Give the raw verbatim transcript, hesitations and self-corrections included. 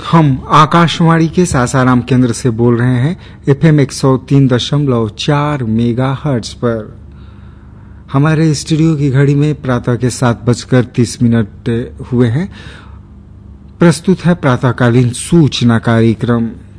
हम आकाशवाणी के सासाराम केंद्र से बोल रहे हैं एफएम एक सौ तीन दशमलव चार मेगा हर्ट्ज पर। हमारे स्टूडियो की घड़ी में प्रातः के सात बजकर तीस मिनट हुए हैं। प्रस्तुत है प्रातःकालीन सूचना कार्यक्रम।